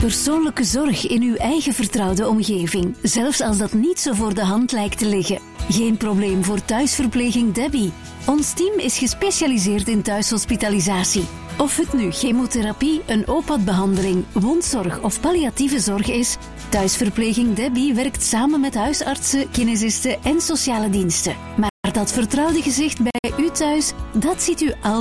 Persoonlijke zorg in uw eigen vertrouwde omgeving, zelfs als dat niet zo voor de hand lijkt te liggen. Geen probleem voor thuisverpleging Debbie. Ons team is gespecialiseerd in thuishospitalisatie. Of het nu chemotherapie, een OPAD-behandeling, wondzorg of palliatieve zorg is, thuisverpleging Debbie werkt samen met huisartsen, kinesisten en sociale diensten. Maar dat vertrouwde gezicht bij u thuis, dat ziet u altijd